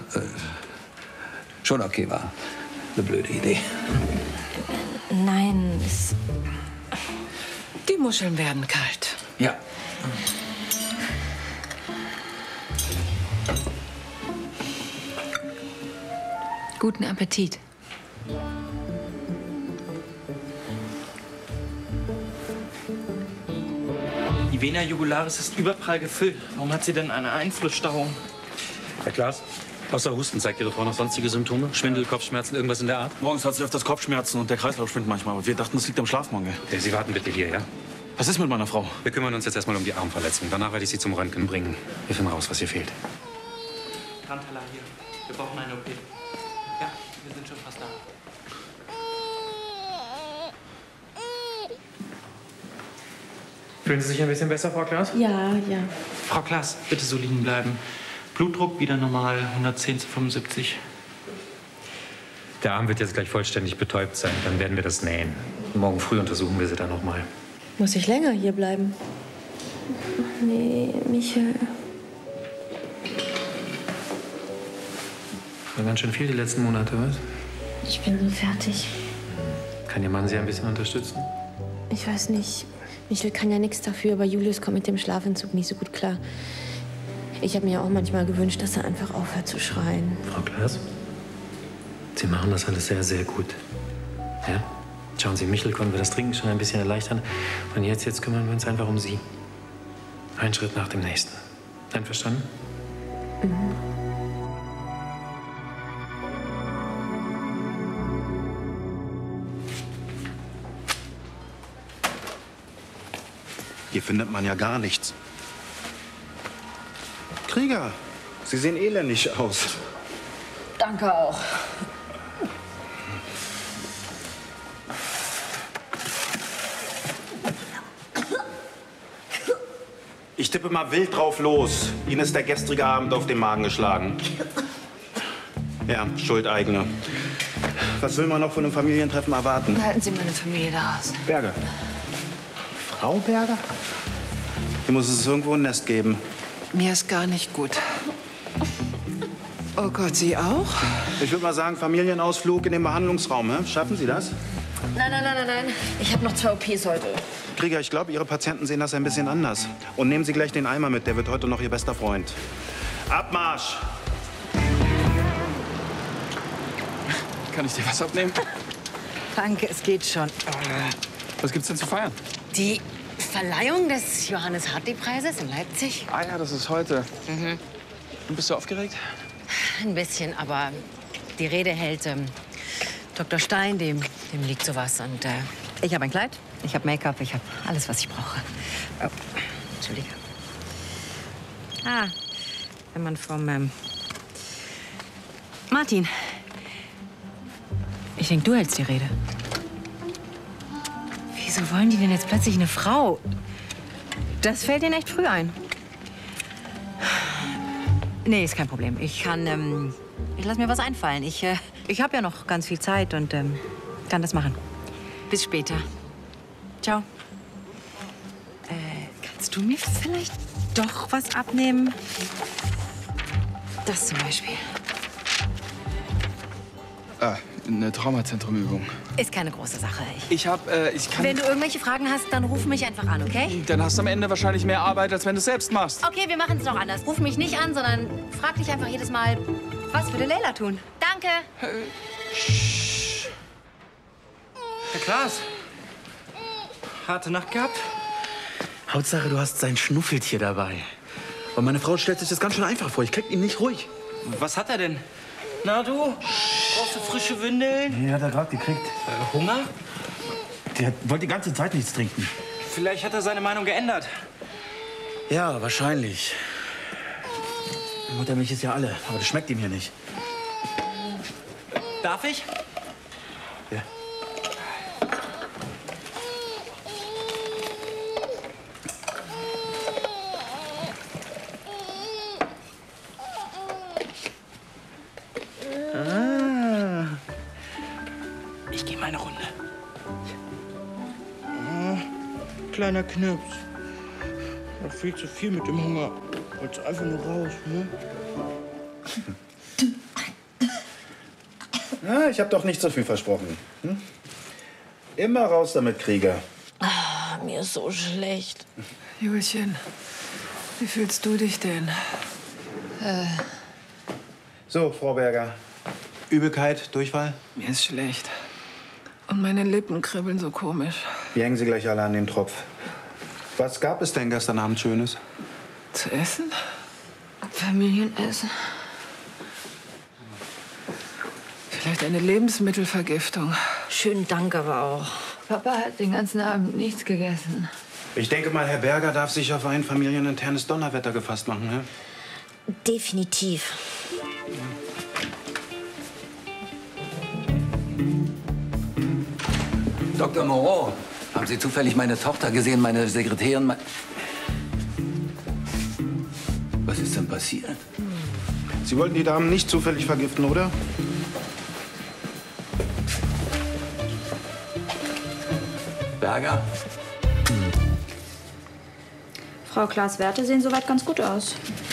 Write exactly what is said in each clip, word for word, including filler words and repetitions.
äh, schon okay war. Eine blöde Idee. Nein, es... Die Muscheln werden kalt. Ja. Guten Appetit. Die Vena jugularis ist überprall gefüllt. Warum hat sie denn eine Einflussstauung? Herr Klaas, außer Husten zeigt Ihre Frau noch sonstige Symptome? Schwindel, Kopfschmerzen, irgendwas in der Art? Morgens hat sie öfters Kopfschmerzen und der Kreislauf spinnt manchmal. Aber wir dachten, das liegt am Schlafmangel. Ja, Sie warten bitte hier, ja? Was ist mit meiner Frau? Wir kümmern uns jetzt erstmal um die Armverletzung. Danach werde ich Sie zum Röntgen bringen. Wir finden raus, was hier fehlt. Tantala hier. Wir brauchen eine O P. Ja, wir sind schon fast da. Fühlen Sie sich ein bisschen besser, Frau Klaas? Ja, ja. Frau Klaas, bitte so liegen bleiben. Blutdruck wieder normal, hundertzehn zu fünfundsiebzig. Der Arm wird jetzt gleich vollständig betäubt sein. Dann werden wir das nähen. Morgen früh untersuchen wir Sie dann noch mal. Muss ich länger hier bleiben? Ach nee, Michael. War ganz schön viel die letzten Monate, was? Ich bin so fertig. Kann Ihr Mann Sie ein bisschen unterstützen? Ich weiß nicht. Michael kann ja nichts dafür, aber Julius kommt mit dem Schlafentzug nicht so gut klar. Ich habe mir auch manchmal gewünscht, dass er einfach aufhört zu schreien. Frau Klaas, Sie machen das alles sehr, sehr gut. Ja? Schauen Sie, Michel konnten wir das Trinken schon ein bisschen erleichtern. Und jetzt, jetzt kümmern wir uns einfach um Sie. Ein Schritt nach dem nächsten. Einverstanden? Mhm. Hier findet man ja gar nichts. Krieger, Sie sehen elendig aus. Danke auch. Ich tippe mal wild drauf los. Ihnen ist der gestrige Abend auf den Magen geschlagen. Ja, Schuldeigene. Was will man noch von einem Familientreffen erwarten? Halten Sie meine Familie da raus. Berger. Frau Berger? Hier muss es irgendwo ein Nest geben. Mir ist gar nicht gut. Oh Gott, Sie auch? Ich würde mal sagen, Familienausflug in den Behandlungsraum. Hä? Schaffen Sie das? Nein, nein, nein, nein, nein. Ich habe noch zwei O Ps heute. Krieger, ich glaube, Ihre Patienten sehen das ein bisschen anders. Und nehmen Sie gleich den Eimer mit, der wird heute noch Ihr bester Freund. Abmarsch! Kann ich dir was abnehmen? Danke, es geht schon. Was gibt's denn zu feiern? Die Verleihung des Johannes-Hartwig-Preises in Leipzig. Ah ja, das ist heute. Mhm. Und bist du aufgeregt? Ein bisschen, aber die Rede hält ähm, Doktor Stein, dem, dem liegt sowas. Und äh, ich habe ein Kleid, ich habe Make-up, ich habe alles, was ich brauche. Oh, Entschuldige. Ah, wenn man vom ähm, Martin. Ich denke, du hältst die Rede. Wieso wollen die denn jetzt plötzlich eine Frau? Das fällt denen echt früh ein. Nee, ist kein Problem. Ich kann, ähm, ich lasse mir was einfallen. Ich, äh, ich habe ja noch ganz viel Zeit und ähm, kann das machen. Bis später. Ciao. Äh, kannst du mir vielleicht doch was abnehmen? Das zum Beispiel. Ah, eine Traumazentrumübung. Ist keine große Sache. Ich, Ich hab, äh, ich kann... wenn du irgendwelche Fragen hast, dann ruf mich einfach an, okay? Dann hast du am Ende wahrscheinlich mehr Arbeit, als wenn du es selbst machst. Okay, wir machen es noch anders. Ruf mich nicht an, sondern frag dich einfach jedes Mal, was würde Leila tun? Danke. Herr Klaas, harte Nacht gehabt? Hauptsache, du hast sein Schnuffeltier dabei. Und meine Frau stellt sich das ganz schön einfach vor. Ich krieg ihn nicht ruhig. Was hat er denn? Na du, brauchst du frische Windeln? Nee, hat er gerade gekriegt. Äh, Hunger? Der wollte die ganze Zeit nichts trinken. Vielleicht hat er seine Meinung geändert. Ja, wahrscheinlich. Muttermilch ist ja alle, aber das schmeckt ihm hier nicht. Darf ich? Ja. Ah. Ich gehe mal eine Runde. Ah, kleiner Knips. Noch viel zu viel mit dem Hunger. Wollt's einfach nur raus, ne? Ja, ich habe doch nicht so viel versprochen. Hm? Immer raus damit, Krieger. Ah, mir ist so schlecht. Julchen, wie fühlst du dich denn? Äh. So, Frau Berger. Übelkeit, Durchfall? Mir ist schlecht. Und meine Lippen kribbeln so komisch. Wir hängen Sie gleich alle an den Tropf. Was gab es denn gestern Abend Schönes? Zu essen? Familienessen. Vielleicht eine Lebensmittelvergiftung. Schönen Dank aber auch. Papa hat den ganzen Abend nichts gegessen. Ich denke mal, Herr Berger darf sich auf ein familieninternes Donnerwetter gefasst machen, ne? Definitiv. Doktor Moreau, haben Sie zufällig meine Tochter gesehen, meine Sekretärin? Mein Was ist denn passiert? Sie wollten die Damen nicht zufällig vergiften, oder? Berger? Frau Klaas-Werte sehen soweit ganz gut aus.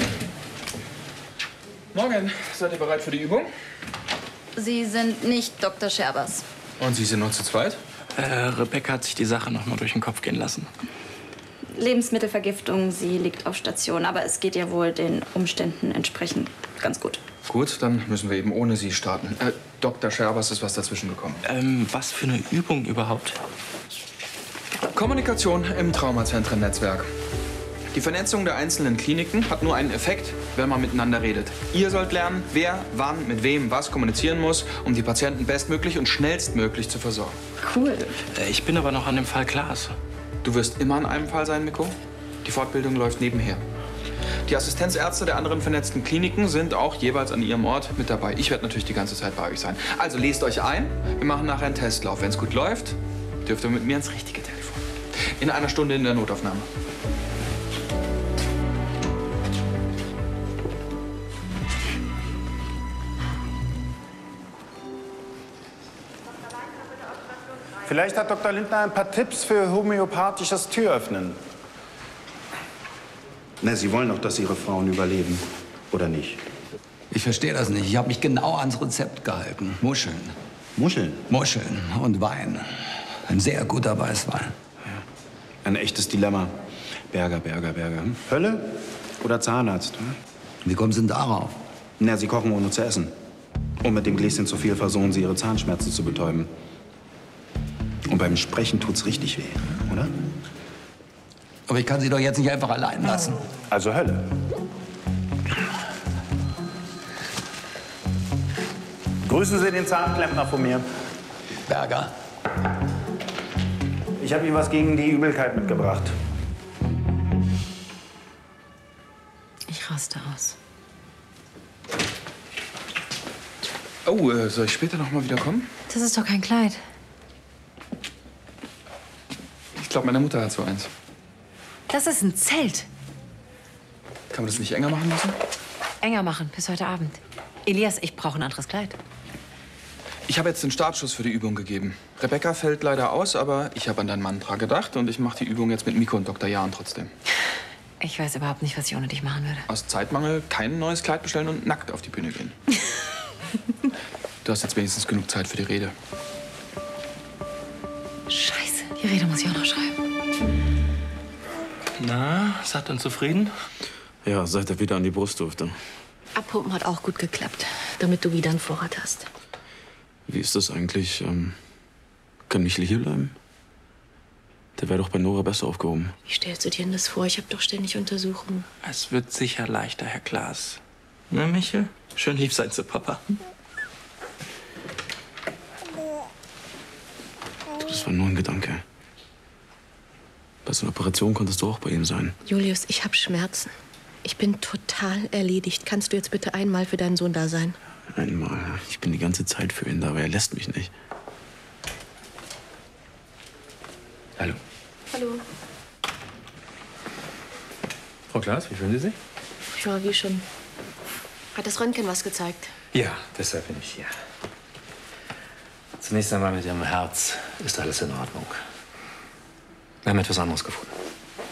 Morgen. Seid ihr bereit für die Übung? Sie sind nicht Doktor Scherbers. Und Sie sind nur zu zweit? Äh, Rebecca hat sich die Sache noch mal durch den Kopf gehen lassen. Lebensmittelvergiftung, sie liegt auf Station, aber es geht ihr wohl den Umständen entsprechend ganz gut. Gut, dann müssen wir eben ohne Sie starten. Äh, Doktor Scherbers ist was dazwischen gekommen. Ähm, was für eine Übung überhaupt? Kommunikation im Traumazentren-Netzwerk. Die Vernetzung der einzelnen Kliniken hat nur einen Effekt, wenn man miteinander redet. Ihr sollt lernen, wer, wann, mit wem, was kommunizieren muss, um die Patienten bestmöglich und schnellstmöglich zu versorgen. Cool. Äh, ich bin aber noch an dem Fall Klaas. Du wirst immer an einem Fall sein, Miko. Die Fortbildung läuft nebenher. Die Assistenzärzte der anderen vernetzten Kliniken sind auch jeweils an ihrem Ort mit dabei. Ich werde natürlich die ganze Zeit bei euch sein. Also lest euch ein. Wir machen nachher einen Testlauf. Wenn es gut läuft, dürft ihr mit mir ins richtige Telefon. In einer Stunde in der Notaufnahme. Vielleicht hat Doktor Lindner ein paar Tipps für homöopathisches Türöffnen. Na, Sie wollen doch, dass Ihre Frauen überleben, oder nicht? Ich verstehe das nicht. Ich habe mich genau ans Rezept gehalten. Muscheln. Muscheln? Muscheln und Wein. Ein sehr guter Weißwein. Ja. Ein echtes Dilemma. Berger, Berger, Berger. Hm? Hölle oder Zahnarzt? Hm? Wie kommen Sie denn darauf? Na, Sie kochen ohne zu essen. Und mit dem Gläschen zu viel versuchen Sie, Ihre Zahnschmerzen zu betäuben. Und beim Sprechen tut's richtig weh, oder? Aber ich kann Sie doch jetzt nicht einfach allein lassen. Also Hölle. Grüßen Sie den Zahnklempner von mir. Berger. Ich habe Ihnen was gegen die Übelkeit mitgebracht. Ich raste aus. Oh, äh, soll ich später noch mal wieder kommen? Das ist doch kein Kleid. Ich glaube, meine Mutter hat so eins. Das ist ein Zelt. Kann man das nicht enger machen lassen? Enger machen, bis heute Abend. Elias, ich brauche ein anderes Kleid. Ich habe jetzt den Startschuss für die Übung gegeben. Rebecca fällt leider aus, aber ich habe an dein Mantra gedacht und ich mache die Übung jetzt mit Miko und Doktor Jahn trotzdem. Ich weiß überhaupt nicht, was ich ohne dich machen würde. Aus Zeitmangel kein neues Kleid bestellen und nackt auf die Bühne gehen. Du hast jetzt wenigstens genug Zeit für die Rede. Scheiße, die Rede muss ich auch noch schreiben. Na, satt und zufrieden? Ja, seit er wieder an die Brust durfte. Abpumpen hat auch gut geklappt, damit du wieder einen Vorrat hast. Wie ist das eigentlich? Ähm, kann Michel hier bleiben? Der wäre doch bei Nora besser aufgehoben. Wie stellst du dir denn das vor? Ich habe doch ständig Untersuchungen. Es wird sicher leichter, Herr Klaas. Ne, Michel? Schön lieb sein zu Papa. Das war nur ein Gedanke. Bei so einer Operation konntest du auch bei ihm sein. Julius, ich habe Schmerzen. Ich bin total erledigt. Kannst du jetzt bitte einmal für deinen Sohn da sein? Einmal. Ich bin die ganze Zeit für ihn da, aber er lässt mich nicht. Hallo. Hallo. Frau Klaas, wie fühlen Sie sich? Ja, wie schon. Hat das Röntgen was gezeigt? Ja, deshalb bin ich hier. Zunächst einmal mit Ihrem Herz ist alles in Ordnung. Wir haben etwas anderes gefunden.